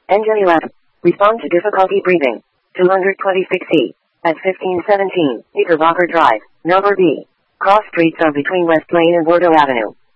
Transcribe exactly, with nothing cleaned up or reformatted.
Engine eleven. Respond to difficulty breathing. two hundred twenty-six C. At fifteen seventeen, Knickerbocker Drive, number B. Cross streets are between West Lane and Bordeaux Avenue.